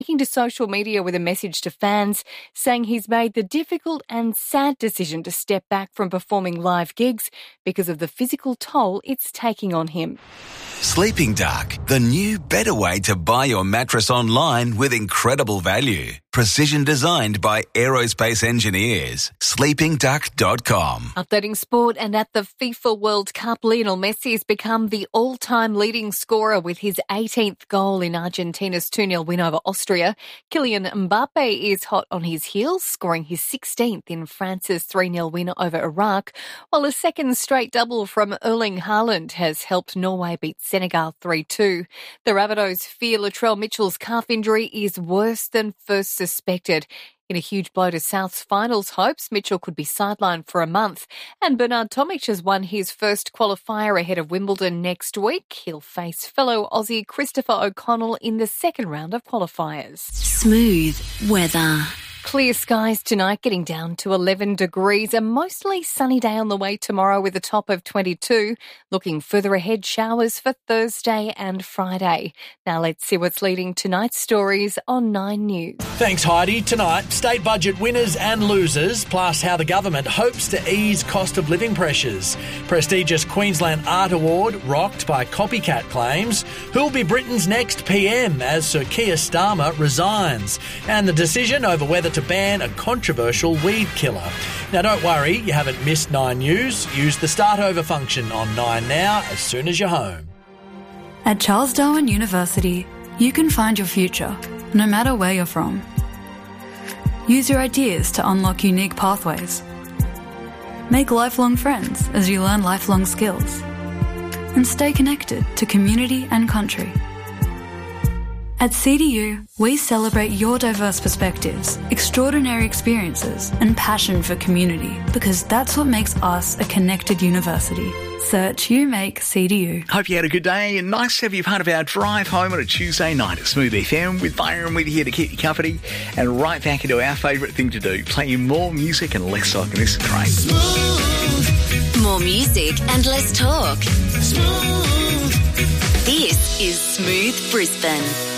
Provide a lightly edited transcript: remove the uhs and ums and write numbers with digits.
taking to social media with a message to fans saying he's made the difficult and sad decision to step back from performing live gigs because of the physical toll it's taking on him. Sleeping Dark, the new, better way to buy your mattress online with incredible value. Precision designed by aerospace engineers. sleepingduck.com. Updating sport, and at the FIFA World Cup, Lionel Messi has become the all-time leading scorer with his 18th goal in Argentina's 2-0 win over Austria. Kylian Mbappe is hot on his heels, scoring his 16th in France's 3-0 win over Iraq, while a second straight double from Erling Haaland has helped Norway beat Senegal 3-2. The Rabbitohs fear Latrell Mitchell's calf injury is worse than first suspected. In a huge blow to South's finals hopes, Mitchell could be sidelined for a month. And Bernard Tomic has won his first qualifier ahead of Wimbledon next week. He'll face fellow Aussie Christopher O'Connell in the second round of qualifiers. Smooth weather. Clear skies tonight, getting down to 11 degrees. A mostly sunny day on the way tomorrow with a top of 22. Looking further ahead, showers for Thursday and Friday. Now let's see what's leading tonight's stories on 9 News. Thanks, Heidi. Tonight, state budget winners and losers, plus how the government hopes to ease cost of living pressures. Prestigious Queensland Art Award rocked by copycat claims. Who'll be Britain's next PM as Sir Keir Starmer resigns? And the decision over whether to ban a controversial weed killer. Now, don't worry, you haven't missed 9 News. Use the start over function on 9 Now as soon as you're home. At Charles Darwin University, you can find your future, no matter where you're from. Use your ideas to unlock unique pathways. Make lifelong friends as you learn lifelong skills. And stay connected to community and country. At CDU, we celebrate your diverse perspectives, extraordinary experiences, and passion for community, because that's what makes us a connected university. Search You Make CDU. Hope you had a good day, and nice to have you part of our drive home on a Tuesday night at Smooth FM with Byron with you here to keep you company, and right back into our favourite thing to do, play you more music and less talk in this train. Smooth. More music and less talk. Smooth. This is Smooth Brisbane.